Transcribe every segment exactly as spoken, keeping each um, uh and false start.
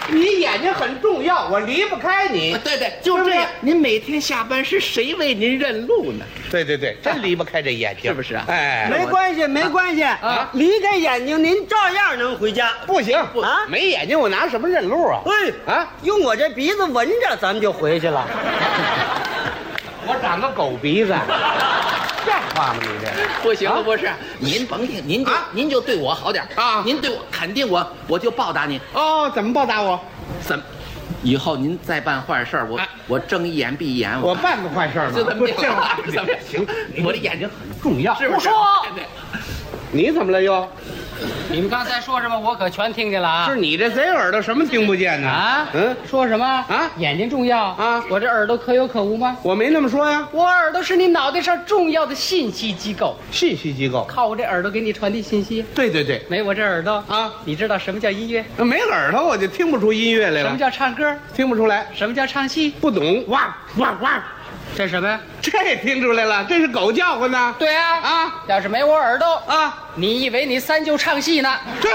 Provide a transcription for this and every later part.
你眼睛很重要，我离不开你。 啊、对对，就这样。您每天下班是谁为您认路呢？ 对对对，真离不开这眼睛， 是不是啊？ 哎， 没关系，没关系啊！离开眼睛，您照样能回家。 不行不啊， 没眼睛我拿什么认路啊？ 哎啊， 用我这鼻子闻着，咱们就回去了。 我长个狗鼻子，像话吗？你这不行了，不是？您甭听，您就您就对我好点啊！您对我肯定我我就报答您。 哦，怎么报答我？ 怎么？以后您再办坏事我我睁一眼闭一眼。 我办过坏事吗？ 就这么不像话，怎么行？我的眼睛很重要， 是不是？ 你怎么了又？ 你们刚才说什么？我可全听见了啊！ 是你这贼耳朵什么听不见呢？ 啊， 嗯， 说什么啊？ 眼睛重要啊？ 我这耳朵可有可无吗？ 我没那么说呀。 我耳朵是你脑袋上重要的信息机构， 信息机构靠我这耳朵给你传递信息。 对对对， 没我这耳朵啊， 你知道什么叫音乐？ 没耳朵我就听不出音乐来了。 什么叫唱歌？ 听不出来。 什么叫唱戏？ 不懂。哇哇哇！ 这是什么呀？ 这听出来了，这是狗叫唤呢。 对啊啊！ 要是没我耳朵啊， 你以为你三舅唱戏呢？ 这，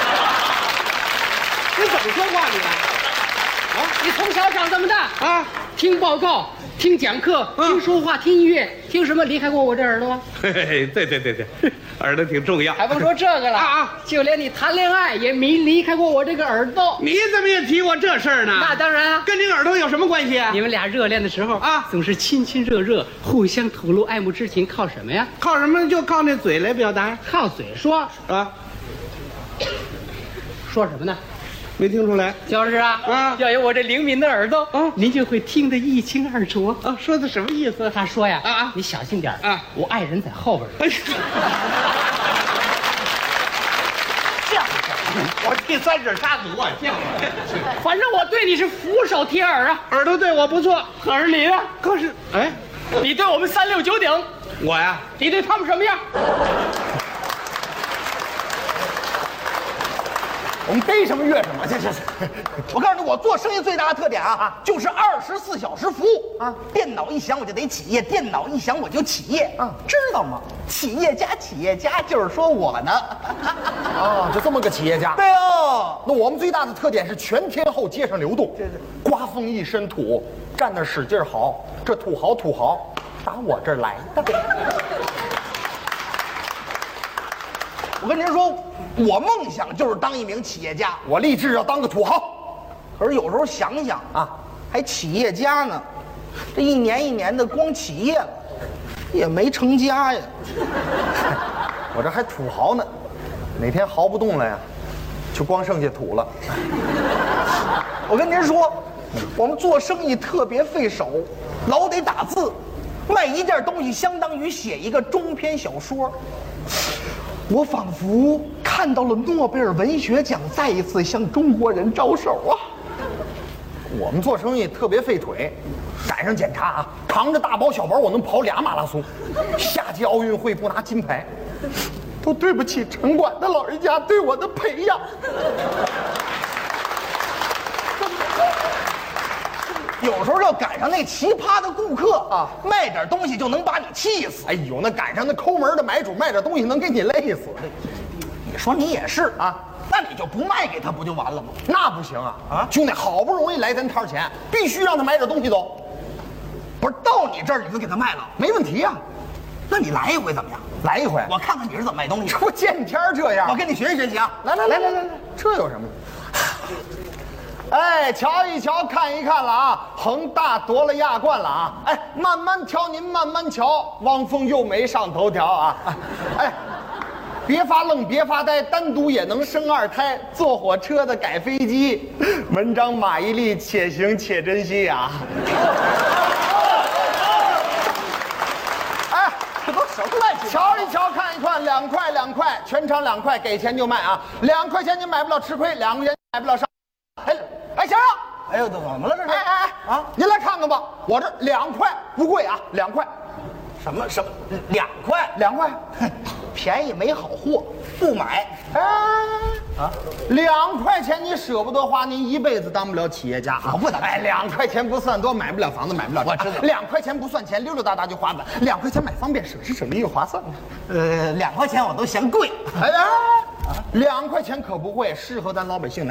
你怎么说话你啊？ 啊，你从小长这么大啊， 听报告、听讲课、听说话、听音乐，听什么离开过我这耳朵吗？ 嘿嘿，对对对对，耳朵挺重要。 还甭说这个了啊， 就连你谈恋爱也没离开过我这个耳朵。 你怎么也提我这事儿呢？ 那当然啊， 跟你耳朵有什么关系啊？ 你们俩热恋的时候啊， 总是亲亲热热，互相吐露爱慕之情，靠什么呀？ 靠什么？就靠那嘴来表达。 靠嘴说啊？ 说什么呢？ 没听出来， 就是啊， 啊， 要有我这灵敏的耳朵啊， 您就会听得一清二楚啊。说的什么意思？ 他说呀， 啊啊， 你小心点啊， 我爱人在后边。 哎，像我第三者杀毒啊，像我。 反正我对你是俯首帖耳啊， 耳朵对我不错， 可是你呢？ 可是，哎， 你对我们三六九鼎， 我呀， 你对他们什么样？ 我们逮什么越什么，这这是。我告诉你，我做生意最大的特点啊，啊就是二十四小时服务啊。电脑一响我就得起业，电脑一响我就起业啊，知道吗？企业家，企业家就是说我呢。 啊，就这么个企业家。 对哦， 那我们最大的特点是全天候街上流动， 这是刮风一身土，站那使劲嚎，这土豪土豪打我这儿来的。 我跟您说，我梦想就是当一名企业家， 我立志要当个土豪。 可是有时候想想啊，还企业家呢，这一年一年的光企业了，也没成家呀。 我这还土豪呢，哪天豪不动了呀，就光剩下土了。 我跟您说，我们做生意特别费手，老得打字，卖一件东西相当于写一个中篇小说。我仿佛看到了诺贝尔文学奖再一次向中国人招手啊！ 我们做生意特别费腿，赶上检查啊，扛着大包小包，我能跑俩马拉松。夏季奥运会不拿金牌，都对不起城管的老人家对我的培养。 有时候要赶上那奇葩的顾客啊，卖点东西就能把你气死。 哎呦，那赶上那抠门的买主卖点东西能给你累死。 你说你也是啊，那你就不卖给他不就完了吗？ 那不行啊！ 啊， 兄弟，好不容易来咱摊钱，必须让他买点东西走。 不是到你这儿你就给他卖了， 没问题呀、啊。 那你来一回怎么样？ 来一回， 我看看你是怎么卖东西。 这不见天这样， 我跟你学习学习啊！ 来来来来来来，这有什么？哎，瞧一瞧，看一看了啊！恒大夺了亚冠了啊！哎，慢慢瞧，您慢慢瞧，汪峰又没上头条啊！哎，别发愣，别发呆，单独也能生二胎。坐火车的改飞机，文章马伊琍，且行且珍惜啊！哎， 这都什么乱七八糟？ 瞧一瞧，看一看，两块两块，全场两块，给钱就卖啊！两块钱你买不了吃亏，两块钱买不了上。哎哎，先生， 哎呦，怎么了这是？ 哎哎哎啊！您来看看吧，我这两块不贵啊，两块， 什么什么两块两块， 便宜没好货，不买。 哎啊，两块钱你舍不得花，您一辈子当不了企业家啊！ 不能， 哎，两块钱不算多，买不了房子，买不了车。 我知道， 两块钱不算钱，溜溜达达就花了。两块钱买方便，省时省力又划算。 呃，两块钱我都嫌贵。 哎哎，两块钱可不贵，适合咱老百姓来。